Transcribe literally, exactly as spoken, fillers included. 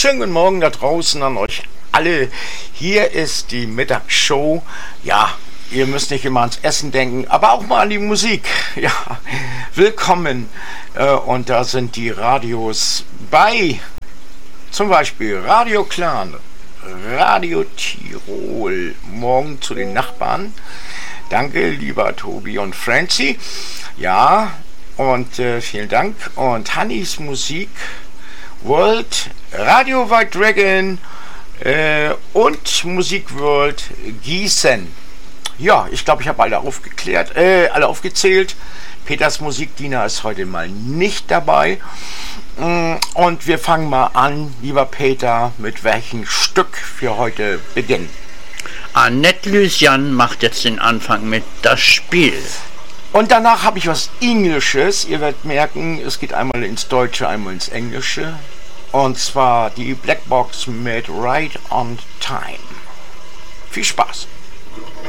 schönen guten Morgen da draußen an euch alle. Hier ist die Mittagsshow. Ja, ihr müsst nicht immer ans Essen denken, aber auch mal an die Musik. Ja, willkommen. Äh, und da sind die Radios bei, zum Beispiel Radio Clan, Radio Tirol. Morgen zu den Nachbarn. Danke, lieber Tobi und Francie. Ja, und äh, vielen Dank. Und Hannis Musik World, Radio White Dragon äh, und Musik World Gießen. Ja, ich glaube, ich habe alle aufgeklärt, äh, alle aufgezählt. Peters Musikdiener ist heute mal nicht dabei. Und wir fangen mal an, lieber Peter, mit welchem Stück für heute beginnen. Annette Lucian macht jetzt den Anfang mit Das Spiel. Und danach habe ich was Englisches. Ihr werdet merken, es geht einmal ins Deutsche, einmal ins Englische. Und zwar die Black Box mit Right on Time. Viel Spaß!